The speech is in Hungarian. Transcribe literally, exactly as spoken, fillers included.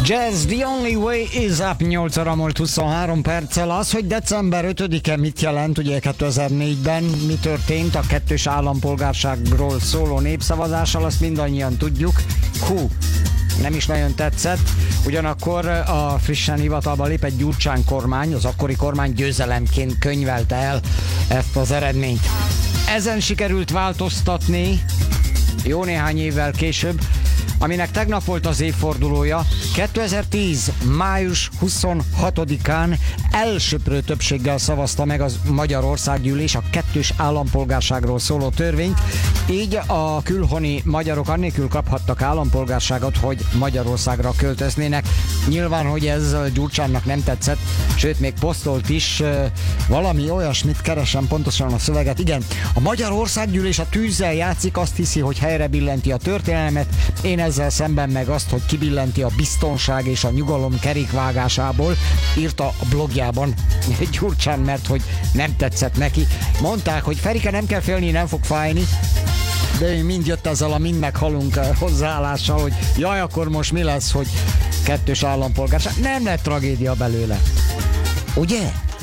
Jazz, The Only Way Is Up, nyolc óra múlt huszonhárom perccel. Az, hogy december ötödike mit jelent, ugye kétezer-négyben mi történt a kettős állampolgárságról szóló népszavazással, azt mindannyian tudjuk. Hú, nem is nagyon tetszett. Ugyanakkor a frissen hivatalba lépett Gyurcsány kormány, az akkori kormány győzelemként könyvelte el ezt az eredményt. Ezen sikerült változtatni jó néhány évvel később, aminek tegnap volt az évfordulója. kétezer-tíz. május huszonhatodikán elsöprő többséggel szavazta meg az Magyarországgyűlés a kettős állampolgárságról szóló törvényt, így a külhoni magyarok annélkül kaphattak állampolgárságot, hogy Magyarországra költöznének. Nyilván, hogy ez Gyurcsánynak nem tetszett, sőt még posztolt is valami olyasmit, keresem pontosan a szöveget. Igen, a Magyarországgyűlés a tűzzel játszik, azt hiszi, hogy helyre billenti a történelmet, én ezzel szemben meg azt, hogy kibillenti a biztonság és a nyugalom kerékvágásából, írta a blogjában Gyurcsány, mert hogy nem tetszett neki. Mondták, hogy Ferike, nem kell félni, nem fog fájni, de ő mind jött ezzel a mind meghalunk hozzáállással, hogy jaj, akkor most mi lesz, hogy kettős állampolgárság. Nem lett tragédia belőle. Ugye?